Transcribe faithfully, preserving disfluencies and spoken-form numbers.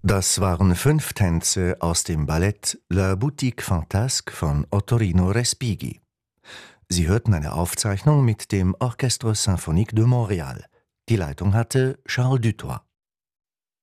Das waren fünf Tänze aus dem Ballett La Boutique Fantasque von Ottorino Respighi. Sie hörten eine Aufzeichnung mit dem Orchestre Symphonique de Montréal. Die Leitung hatte Charles Dutoit.